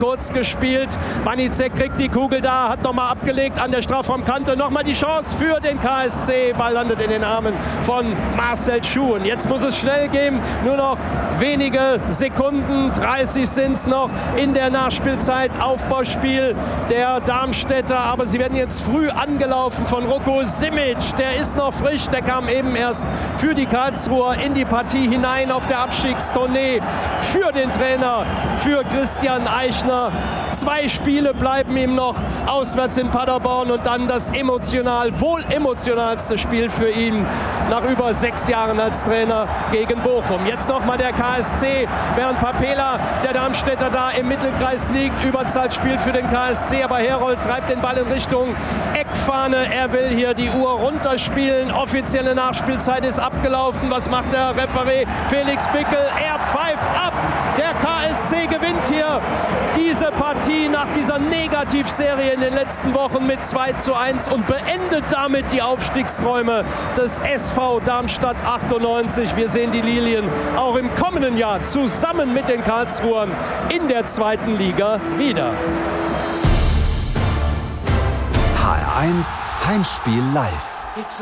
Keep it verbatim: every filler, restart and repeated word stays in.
Kurz gespielt, Wanizek kriegt die Kugel da, hat nochmal abgelegt an der Strafraumkante, nochmal die Chance für den K S C, Ball landet in den Armen von Marcel Schuh. Und jetzt muss es schnell gehen, nur noch wenige Sekunden, dreißig sind es noch in der Nachspielzeit, Aufbauspiel der Darmstädter, aber sie werden jetzt früh angelaufen von Roko Simic, der ist noch frisch, der kam eben erst für die Karlsruher in die Partie hinein auf der Abstiegstournee, für den Trainer, für Christian Eichner. Zwei Spiele bleiben ihm noch auswärts in Paderborn und dann das emotional, wohl emotionalste Spiel für ihn nach über sechs Jahren als Trainer gegen Bochum. Jetzt nochmal der K S C, während Papela, der Darmstädter, da im Mittelkreis liegt. Überzahlspiel für den K S C, aber Herold treibt den Ball in Richtung Eckfahne. Er will hier die Uhr runterspielen. Offizielle Nachspielzeit ist abgelaufen. Was macht der Referee Felix Bickel? Er pfeift ab. Der K S C gewinnt hier diese Partie nach dieser Negativserie in den letzten Wochen mit zwei zu eins und beendet damit die Aufstiegsträume des S V Darmstadt achtundneunzig. Wir sehen die Lilien auch im kommenden Jahr zusammen mit den Karlsruhern in der zweiten Liga wieder. H R eins Heimspiel live.